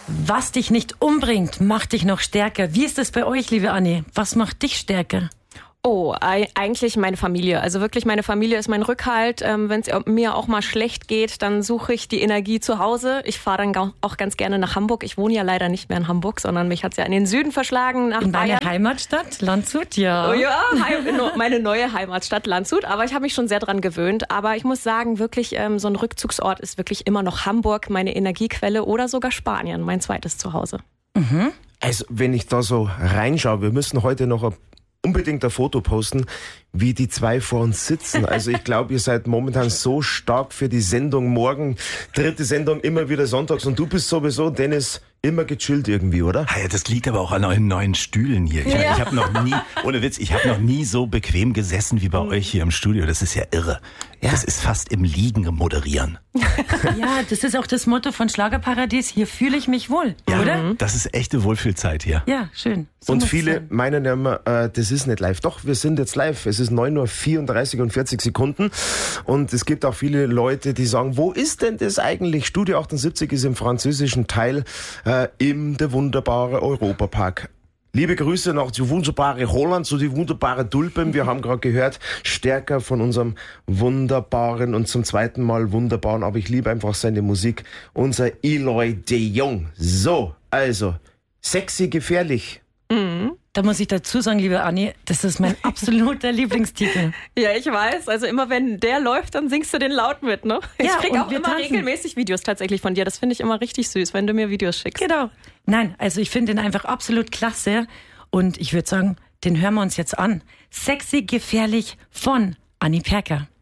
Was dich nicht umbringt, macht dich noch stärker. Wie ist das bei euch, liebe Anni? Was macht dich stärker? Oh, eigentlich meine Familie. Also wirklich, meine Familie ist mein Rückhalt. Wenn es mir auch mal schlecht geht, dann suche ich die Energie zu Hause. Ich fahre dann auch ganz gerne nach Hamburg. Ich wohne ja leider nicht mehr in Hamburg, sondern mich hat es ja in den Süden verschlagen, nach Bayern. Deine Heimatstadt, Landshut, ja. Oh ja, meine neue Heimatstadt, Landshut. Aber ich habe mich schon sehr dran gewöhnt. Aber ich muss sagen, wirklich, so ein Rückzugsort ist wirklich immer noch Hamburg, meine Energiequelle, oder sogar Spanien, mein zweites Zuhause. Mhm. Also, wenn ich da so reinschaue, wir müssen heute noch unbedingt ein Foto posten, wie die zwei vor uns sitzen. Also ich glaube, ihr seid momentan so stark für die Sendung morgen. 3. Sendung, immer wieder sonntags. Und du bist sowieso, Dennis, immer gechillt irgendwie, oder? Ja, das liegt aber auch an euren neuen Stühlen hier. Ich habe noch nie, ohne Witz, ich habe noch nie so bequem gesessen wie bei euch hier im Studio. Das ist ja irre. Ja. Das ist fast im Liegen moderieren. Ja, das ist auch das Motto von Schlagerparadies. Hier fühle ich mich wohl, ja, oder? Das ist echte Wohlfühlzeit hier. Ja, schön. So und viele meinen ja immer, das ist nicht live. Doch, wir sind jetzt live. Es ist 9:34 und 40 Sekunden. Und es gibt auch viele Leute, die sagen, wo ist denn das eigentlich? Studio 78 ist im französischen Teil im der wunderbare Europapark. Liebe Grüße nach die wunderbare Holland, zu die wunderbare Tulpen. Wir haben gerade gehört, stärker von unserem wunderbaren und zum zweiten Mal wunderbaren, aber ich liebe einfach seine Musik, unser Eloy de Jong. So, also, sexy, gefährlich. Mhm. Da muss ich dazu sagen, liebe Anni, das ist mein absoluter Lieblingstitel. Ja, ich weiß. Also immer wenn der läuft, dann singst du den laut mit, ne? Ich kriege auch immer regelmäßig Videos tatsächlich von dir. Das finde ich immer richtig süß, wenn du mir Videos schickst. Genau. Nein, also ich finde den einfach absolut klasse. Und ich würde sagen, den hören wir uns jetzt an. Sexy, gefährlich von Anni Perker.